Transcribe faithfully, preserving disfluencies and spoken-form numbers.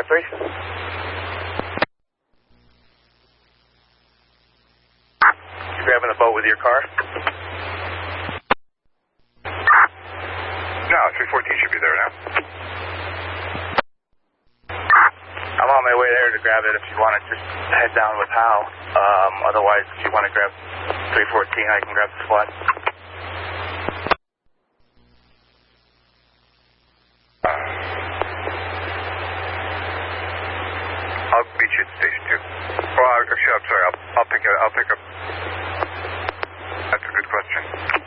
three. You grabbing the boat with your car? No, three fourteen should be there now. I'm on my way there to grab it if you want to just head down with Hal. Um, otherwise, if you want to grab three fourteen, I can grab the squad. I'll meet you at station two. Well, actually, I'm sorry. I'll, I'll pick up. I'll pick up. That's a good question.